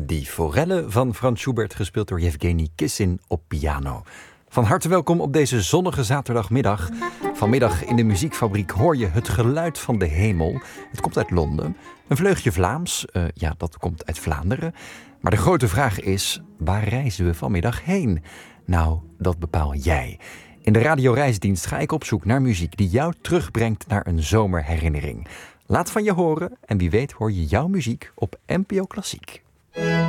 Die Forelle van Franz Schubert, gespeeld door Yevgeny Kissin op piano. Van harte welkom op deze zonnige zaterdagmiddag. Vanmiddag in de muziekfabriek hoor je het geluid van de hemel. Het komt uit Londen. Een vleugje Vlaams, dat komt uit Vlaanderen. Maar de grote vraag is, waar reizen we vanmiddag heen? Nou, dat bepaal jij. In de radioreisdienst ga ik op zoek naar muziek die jou terugbrengt naar een zomerherinnering. Laat van je horen en wie weet hoor je jouw muziek op NPO Klassiek.